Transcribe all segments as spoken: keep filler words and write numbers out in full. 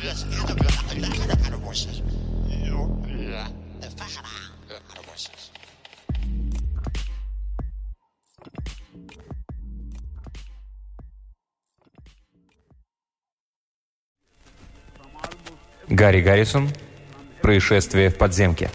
Гарри Гаррисон. Происшествие в подземке.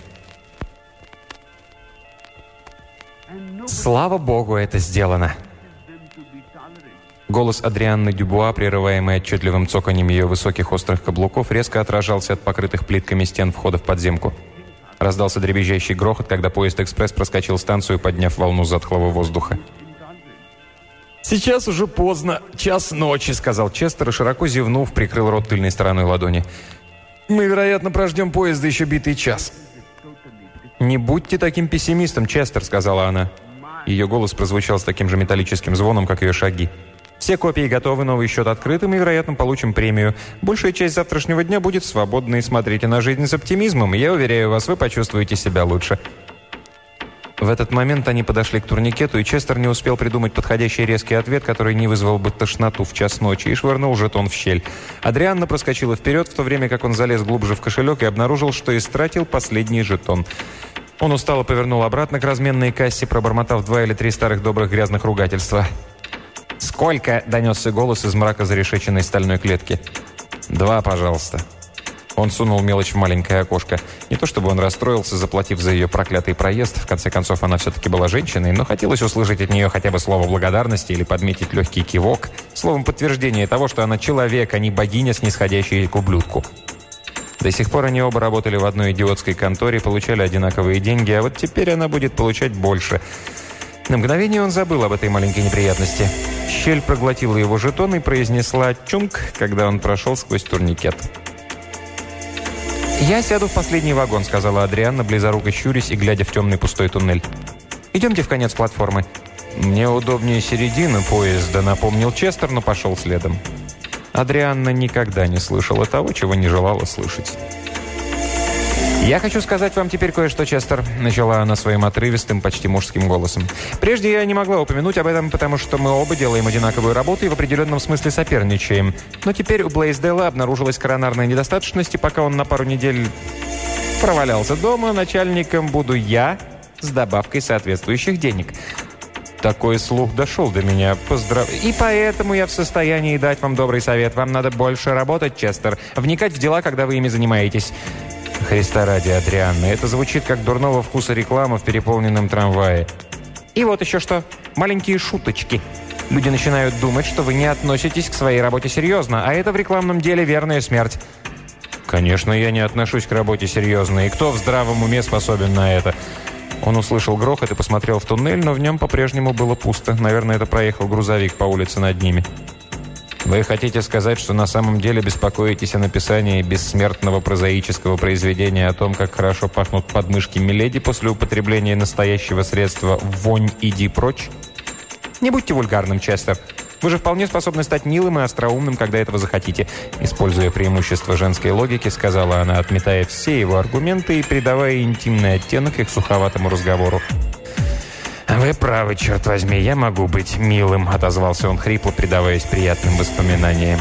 Слава богу, это сделано. Голос Адрианны Дюбуа, прерываемый отчетливым цоканьем ее высоких острых каблуков, резко отражался от покрытых плитками стен входа в подземку. Раздался дребезжащий грохот, когда поезд-экспресс проскочил станцию, подняв волну затхлого воздуха. «Сейчас уже поздно. Час ночи», — сказал Честер и, широко зевнув, прикрыл рот тыльной стороной ладони. «Мы, вероятно, прождем поезда еще битый час». «Не будьте таким пессимистом, Честер», — сказала она. Ее голос прозвучал с таким же металлическим звоном, как ее шаги. «Все копии готовы, новый счет открыт, и мы, вероятно, получим премию. Большая часть завтрашнего дня будет свободной. Смотрите на жизнь с оптимизмом, и я уверяю вас, вы почувствуете себя лучше». В этот момент они подошли к турникету, и Честер не успел придумать подходящий резкий ответ, который не вызвал бы тошноту в час ночи, и швырнул жетон в щель. Адрианна проскочила вперед, в то время как он залез глубже в кошелек и обнаружил, что истратил последний жетон. Он устало повернул обратно к разменной кассе, пробормотав два или три старых добрых грязных ругательства. «Сколько?» – донесся голос из мрака зарешеченной стальной клетки. «Два, пожалуйста». Он сунул мелочь в маленькое окошко. Не то чтобы он расстроился, заплатив за ее проклятый проезд. В конце концов, она все-таки была женщиной, но хотелось услышать от нее хотя бы слово благодарности или подметить легкий кивок. Словом, подтверждение того, что она человек, а не богиня, снисходящая к ублюдку. До сих пор они оба работали в одной идиотской конторе, получали одинаковые деньги, а вот теперь она будет получать больше. На мгновение он забыл об этой маленькой неприятности. Щель проглотила его жетон и произнесла «чунг», когда он прошел сквозь турникет. «Я сяду в последний вагон», — сказала Адрианна, близоруко щурясь и глядя в темный пустой туннель. «Идемте в конец платформы». «Мне удобнее середины поезда», — напомнил Честер, но пошел следом. Адрианна никогда не слышала того, чего не желала слышать. «Я хочу сказать вам теперь кое-что, Честер», — начала она своим отрывистым, почти мужским голосом. «Прежде я не могла упомянуть об этом, потому что мы оба делаем одинаковую работу и в определенном смысле соперничаем. Но теперь у Блейсдейла обнаружилась коронарная недостаточность, и пока он на пару недель провалялся дома, начальником буду я с добавкой соответствующих денег». Такой слух дошел до меня. Поздрав... И поэтому я в состоянии дать вам добрый совет. Вам надо больше работать, Честер. Вникать в дела, когда вы ими занимаетесь. Христа ради, Адрианна, это звучит как дурного вкуса реклама в переполненном трамвае. И вот еще что. Маленькие шуточки. Люди начинают думать, что вы не относитесь к своей работе серьезно, а это в рекламном деле верная смерть. Конечно, я не отношусь к работе серьезно. И кто в здравом уме способен на это? Он услышал грохот и посмотрел в туннель, но в нем по-прежнему было пусто. Наверное, это проехал грузовик по улице над ними. Вы хотите сказать, что на самом деле беспокоитесь о написании бессмертного прозаического произведения о том, как хорошо пахнут подмышки Миледи после употребления настоящего средства «вонь, иди прочь»? Не будьте вульгарным, Честер. Вы же вполне способны стать милым и остроумным, когда этого захотите. Используя преимущество женской логики, сказала она, отметая все его аргументы и придавая интимный оттенок их суховатому разговору. «Вы правы, черт возьми, я могу быть милым», — отозвался он хрипло, предаваясь приятным воспоминаниям.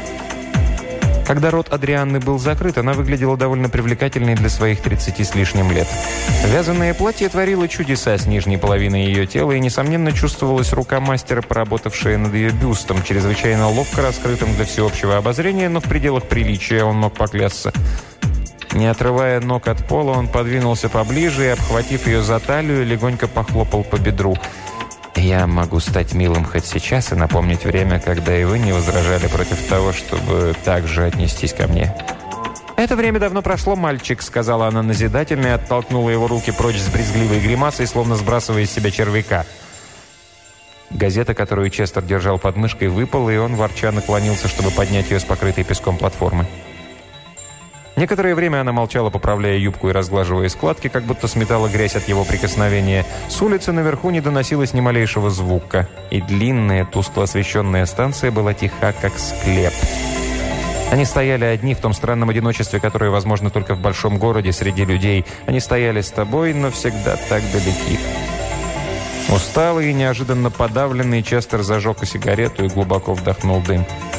Когда рот Адрианны был закрыт, она выглядела довольно привлекательной для своих тридцати с лишним лет. Вязаное платье творило чудеса с нижней половиной ее тела, и, несомненно, чувствовалась рука мастера, поработавшая над ее бюстом, чрезвычайно ловко раскрытым для всеобщего обозрения, но в пределах приличия, он мог поклясться. Не отрывая ног от пола, он подвинулся поближе и, обхватив ее за талию, легонько похлопал по бедру. «Я могу стать милым хоть сейчас и напомнить время, когда и вы не возражали против того, чтобы так же отнестись ко мне». «Это время давно прошло, мальчик», — сказала она назидательно и оттолкнула его руки прочь с брезгливой гримасой, словно сбрасывая из себя червяка. Газета, которую Честер держал под мышкой, выпала, и он ворча наклонился, чтобы поднять ее с покрытой песком платформы. Некоторое время она молчала, поправляя юбку и разглаживая складки, как будто сметала грязь от его прикосновения. С улицы наверху не доносилось ни малейшего звука, и длинная, тускло освещенная станция была тиха, как склеп. Они стояли одни в том странном одиночестве, которое возможно только в большом городе среди людей. Они стояли с тобой, но всегда так далеки. Усталый и неожиданно подавленный, Честер зажег сигарету и глубоко вдохнул дым.